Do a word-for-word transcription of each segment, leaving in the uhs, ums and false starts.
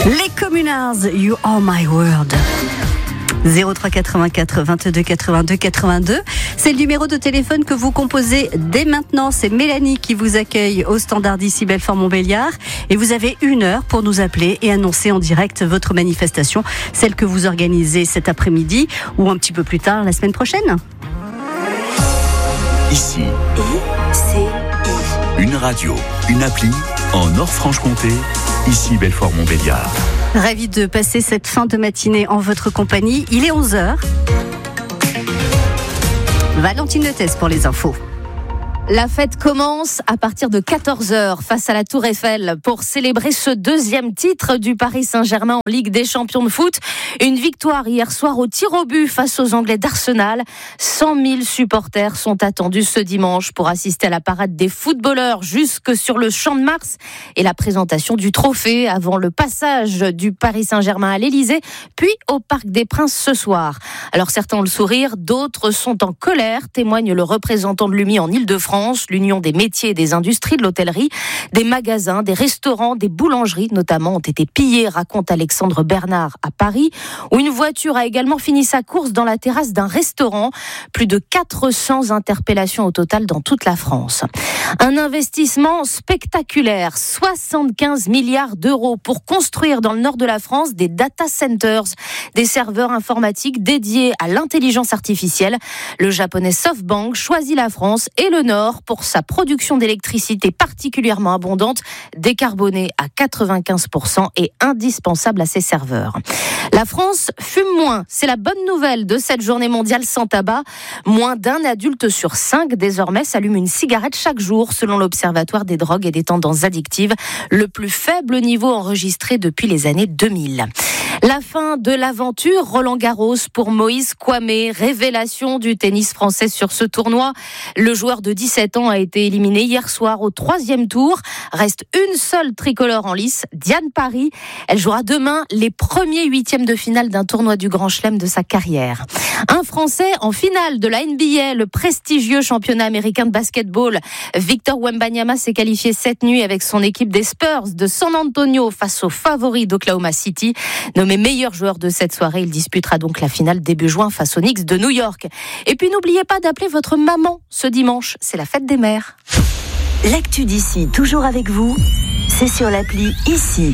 Les Communards, You Are My World. zéro trois quatre-vingt-quatre vingt-deux quatre-vingt-deux quatre-vingt-deux. C'est le numéro de téléphone que vous composez dès maintenant. C'est Mélanie qui vous accueille au standard d'ici Belfort-Montbéliard. Et vous avez une heure pour nous appeler et annoncer en direct votre manifestation, celle que vous organisez cet après-midi ou un petit peu plus tard la semaine prochaine. Ici, I C I. une radio, une appli en Nord-Franche-Comté. Ici Belfort-Montbéliard. Ravi de passer cette fin de matinée en votre compagnie. Il est onze heures. Valentine Letes pour les infos. La fête commence à partir de quatorze heures face à la Tour Eiffel pour célébrer ce deuxième titre du Paris Saint-Germain en Ligue des Champions de foot. Une victoire hier soir au tir au but face aux Anglais d'Arsenal. cent mille supporters sont attendus ce dimanche pour assister à la parade des footballeurs jusque sur le Champ de Mars et la présentation du trophée avant le passage du Paris Saint-Germain à l'Élysée, puis au Parc des Princes ce soir. Alors certains ont le sourire, d'autres sont en colère, témoigne le représentant de l'U M I en Île-de-France. L'Union des métiers et des industries de l'hôtellerie, des magasins, des restaurants, des boulangeries notamment ont été pillés, raconte Alexandre Bernard à Paris, où une voiture a également fini sa course dans la terrasse d'un restaurant. Plus de quatre cents interpellations au total dans toute la France. Un investissement spectaculaire, soixante-quinze milliards d'euros pour construire dans le nord de la France des data centers, des serveurs informatiques dédiés à l'intelligence artificielle. Le japonais SoftBank choisit la France et le Nord pour sa production d'électricité particulièrement abondante, décarbonée à quatre-vingt-quinze pour cent et indispensable à ses serveurs. La France fume moins, c'est la bonne nouvelle de cette journée mondiale sans tabac. Moins d'un adulte sur cinq désormais s'allume une cigarette chaque jour selon l'Observatoire des drogues et des tendances addictives, le plus faible niveau enregistré depuis les années deux mille. La fin de l'aventure Roland-Garros pour Moïse Kouamé, révélation du tennis français sur ce tournoi. Le joueur de dix-sept ans a été éliminé hier soir au troisième tour. Reste une seule tricolore en lice, Diane Paris. Elle jouera demain les premiers huitièmes de finale d'un tournoi du Grand Chelem de sa carrière. Un Français en finale de la N B A, le prestigieux championnat américain de basketball. Victor Wembanyama s'est qualifié cette nuit avec son équipe des Spurs de San Antonio face aux favoris d'Oklahoma City. Nommé meilleur joueur de cette soirée, il disputera donc la finale début juin face aux Knicks de New York. Et puis n'oubliez pas d'appeler votre maman ce dimanche, c'est la fête des mères. L'actu d'ici, toujours avec vous, c'est sur l'appli Ici.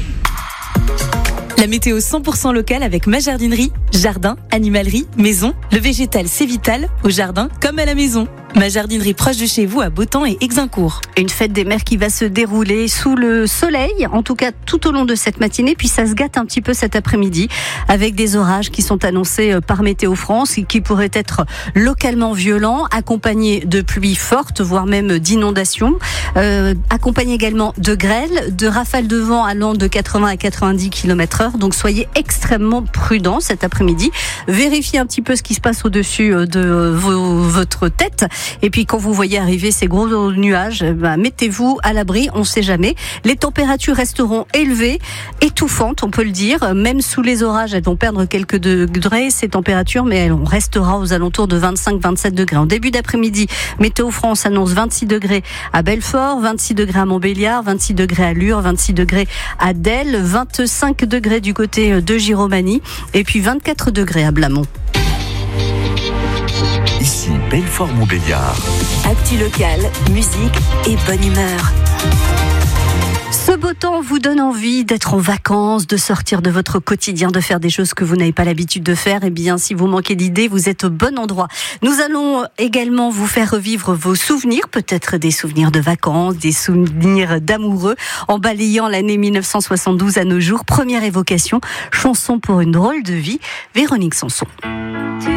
La météo cent pour cent locale avec ma jardinerie. Jardin, animalerie, maison. Le végétal, c'est vital, au jardin comme à la maison. Ma jardinerie proche de chez vous à Beautemps et Exincourt. Une fête des mères qui va se dérouler sous le soleil, en tout cas tout au long de cette matinée, puis ça se gâte un petit peu cet après-midi avec des orages qui sont annoncés par Météo France et qui pourraient être localement violents, accompagnés de pluies fortes, voire même d'inondations, euh, accompagnés également de grêles, de rafales de vent allant de quatre-vingts à quatre-vingt-dix kilomètres heure. Donc soyez extrêmement prudents cet après-midi. Vérifiez un petit peu ce qui se passe au-dessus de vos, votre tête. Et puis quand vous voyez arriver ces gros nuages, bah, mettez-vous à l'abri, on ne sait jamais. Les températures resteront élevées, étouffantes, on peut le dire. Même sous les orages, elles vont perdre quelques degrés, ces températures, mais on restera aux alentours de vingt-cinq à vingt-sept degrés. En début d'après-midi, Météo France annonce vingt-six degrés à Belfort, vingt-six degrés à Montbéliard, vingt-six degrés à Lure, vingt-six degrés à Delle, vingt-cinq degrés du côté de Giromagny et puis vingt-quatre degrés à Blamont. Ici Belfort-Montbéliard. Actu locale, musique et bonne humeur. Ce beau temps vous donne envie d'être en vacances, de sortir de votre quotidien, de faire des choses que vous n'avez pas l'habitude de faire. Eh bien, si vous manquez d'idées, vous êtes au bon endroit. Nous allons également vous faire revivre vos souvenirs, peut-être des souvenirs de vacances, des souvenirs d'amoureux, en balayant l'année mille neuf cent soixante-douze à nos jours. Première évocation, chanson pour une drôle de vie, Véronique Sanson.